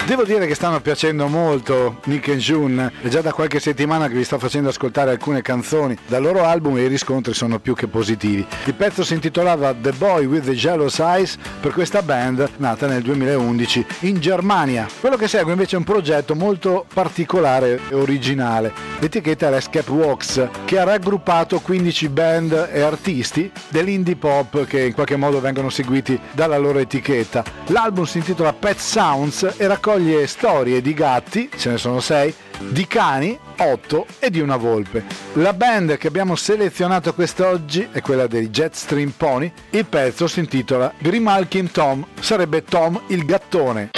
Devo dire che stanno piacendo molto Nick e June, è già da qualche settimana che vi sto facendo ascoltare alcune canzoni dal loro album e i riscontri sono più che positivi. Il pezzo si intitolava The Boy with the Jealous Eyes per questa band nata nel 2011 in Germania. Quello che segue invece è un progetto molto particolare e originale. L'etichetta è l'Escape Works, che ha raggruppato 15 band e artisti dell'indie pop che in qualche modo vengono seguiti dalla loro etichetta. L'album si intitola Pet Sounds e raccoglie storie di gatti, ce ne sono 6, di cani, 8 e di una volpe. La band che abbiamo selezionato quest'oggi è quella dei Jetstream Pony. Il pezzo si intitola Grimalkin Tom, sarebbe Tom il gattone.